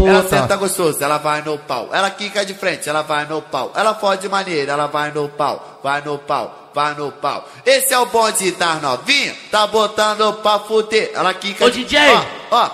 Ela senta gostoso, ela vai no pau. Ela quica de frente, ela vai no pau. Ela fode maneira, ela vai no pau. Vai no pau, vai no pau. Esse é o bonde das novinha, tá botando pra fuder. Ela quica Ô, de... DJ! Ó, ó.